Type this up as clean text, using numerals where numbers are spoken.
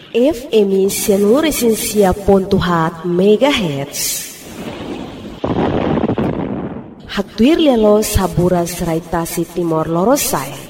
FM 106.7 MHz. Haktuir lelo saburas raitasi Timor Lorosai.